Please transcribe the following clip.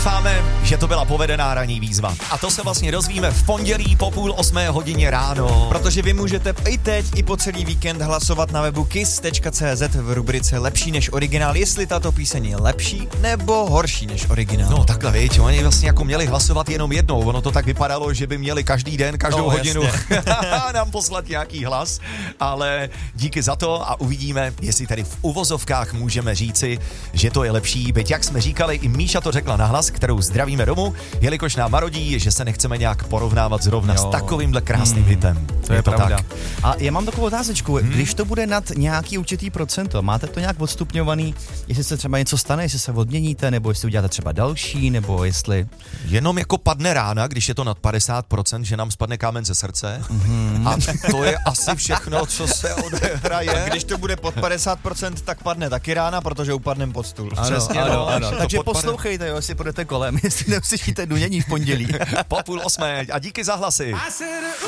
Doufáme, že to byla povedená ranní výzva. A to se vlastně dozvíme v pondělí po 7:30 ráno. Protože vy můžete i teď, i po celý víkend hlasovat na webu kiss.cz v rubrice Lepší než originál, jestli tato píseň je lepší nebo horší než originál. No takhle, víš, oni vlastně jako měli hlasovat jenom jednou. Ono to tak vypadalo, že by měli každý den, každou hodinu nám poslat nějaký hlas, ale díky za to a uvidíme, jestli tady v uvozovkách můžeme říci, že to je lepší. Byť jak jsme říkali, i Míša to řekla nahlas, kterou zdravíme domů, jelikož nám marodí, že se nechceme nějak porovnávat zrovna s takovýmhle krásným hitem. To je pravda. Tak. A já mám takovou otázečku, když to bude nad nějaký určitý procento, máte to nějak odstupňovaný, jestli se třeba něco stane, jestli se odměníte, nebo jestli uděláte třeba další, nebo jestli... Jenom jako padne rána, když je to nad 50%, že nám spadne kámen ze srdce. A to je asi všechno, co se odehraje. A když to bude pod 50%, tak padne taky rána, protože upadnem pod stůl. Přesně, ano. to Takže podpadne. poslouchejte, jo, jestli půjdete kolem, jestli neuslyšíte dunění v pondělí. Po 7:30 a díky za hlasy.